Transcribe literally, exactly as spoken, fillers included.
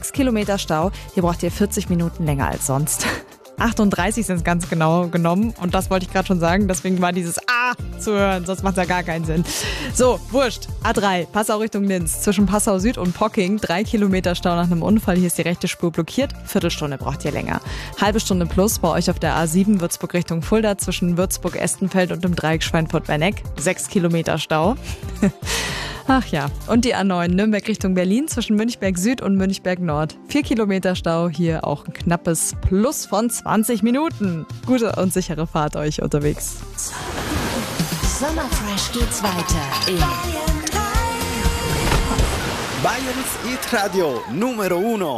sechs Kilometer Stau. Hier braucht ihr vierzig Minuten länger als sonst. achtunddreißig sind es ganz genau genommen und das wollte ich gerade schon sagen, deswegen war dieses A zu hören, sonst macht es ja gar keinen Sinn. So, wurscht. A drei, Passau Richtung Linz, zwischen Passau Süd und Pocking, drei Kilometer Stau nach einem Unfall, hier ist die rechte Spur blockiert, Viertelstunde braucht ihr länger. Halbe Stunde plus bei euch auf der A sieben, Würzburg Richtung Fulda, zwischen Würzburg-Estenfeld und dem Dreieck Schweinfurt-Werneck, sechs Kilometer Stau. Ach ja, und die A neun, Nürnberg Richtung Berlin, zwischen Münchberg Süd und Münchberg Nord. Vier Kilometer Stau, hier auch ein knappes Plus von zwanzig Minuten. Gute und sichere Fahrt euch unterwegs. Sommerfresh geht's weiter in Bayerns Hit Radio Numero Uno.